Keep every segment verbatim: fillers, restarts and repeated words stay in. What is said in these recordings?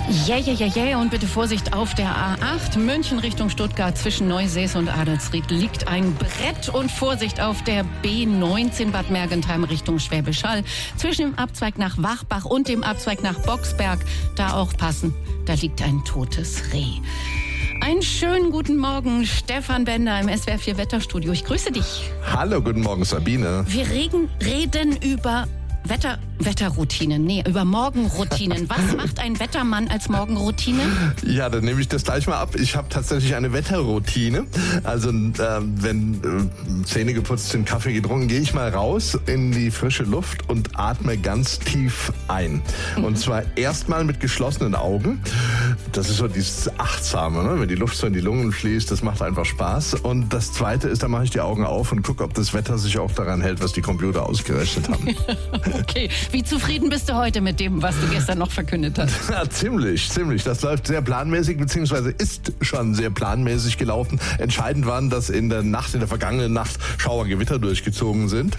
Ja, ja, ja, ja, und bitte Vorsicht auf der A acht, München Richtung Stuttgart, zwischen Neusäß und Adelsried liegt ein Brett und Vorsicht auf der B neunzehn Bad Mergentheim Richtung Schwäbisch Hall, zwischen dem Abzweig nach Wachbach und dem Abzweig nach Boxberg, da aufpassen, da liegt ein totes Reh. Einen schönen guten Morgen, Stefan Bender im S W R vier Wetterstudio. Ich grüße dich. Hallo, guten Morgen, Sabine. Wir reden, reden über Wetter, Wetterroutinen, nee, über Morgenroutinen. Was macht ein Wettermann als Morgenroutine? Ja, dann nehme ich das gleich mal ab. Ich habe tatsächlich eine Wetterroutine. Also äh, wenn äh, Zähne geputzt sind, Kaffee getrunken, gehe ich mal raus in die frische Luft und atme ganz tief ein. Mhm. Und zwar erstmal mit geschlossenen Augen. Das ist so dieses Achtsame, ne? Wenn die Luft so in die Lungen fließt, das macht einfach Spaß. Und das Zweite ist, dann mache ich die Augen auf und gucke, ob das Wetter sich auch daran hält, was die Computer ausgerechnet haben. Okay, wie zufrieden bist du heute mit dem, was du gestern noch verkündet hast? Ja, ziemlich, ziemlich. Das läuft sehr planmäßig, beziehungsweise ist schon sehr planmäßig gelaufen. Entscheidend waren, dass in der Nacht, in der vergangenen Nacht Schauergewitter durchgezogen sind.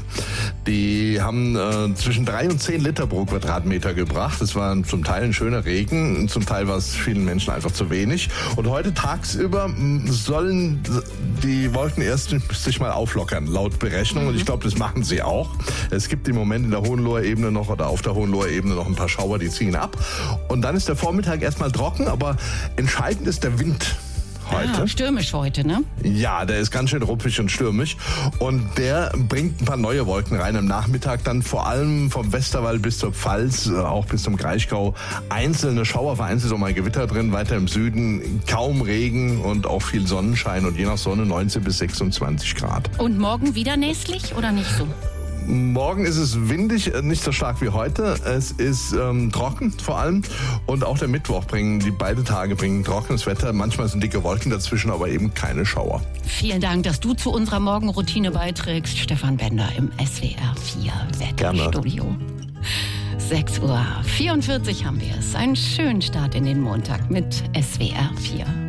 Die haben äh, zwischen drei und zehn Liter pro Quadratmeter gebracht. Das war zum Teil ein schöner Regen, zum Teil war es vielen Menschen einfach zu wenig. Und heute tagsüber sollen die Wolken erst sich mal auflockern, laut Berechnung. Mhm. Und ich glaube, das machen sie auch. Es gibt im Moment in der Hohenloher Ebene noch oder auf der Hohenloher Ebene noch ein paar Schauer, die ziehen ab. Und dann ist der Vormittag erstmal trocken, aber entscheidend ist der Wind heute. Ah, stürmisch heute, ne? Ja, der ist ganz schön ruppig und stürmisch. Und der bringt ein paar neue Wolken rein am Nachmittag. Dann vor allem vom Westerwald bis zur Pfalz, auch bis zum Kraichgau. Einzelne Schauer, vereinzelt auch mal Gewitter drin. Weiter im Süden kaum Regen und auch viel Sonnenschein. Und je nach Sonne neunzehn bis sechsundzwanzig Grad. Und morgen wieder nässlich oder nicht so? Morgen ist es windig, nicht so stark wie heute. Es ist ähm, trocken vor allem. Und auch der Mittwoch bringen, die beide Tage bringen trockenes Wetter. Manchmal sind dicke Wolken dazwischen, aber eben keine Schauer. Vielen Dank, dass du zu unserer Morgenroutine beiträgst. Stefan Bender im S W R vier Wetterstudio. sechs Uhr vierundvierzig haben wir es. Einen schönen Start in den Montag mit S W R vier.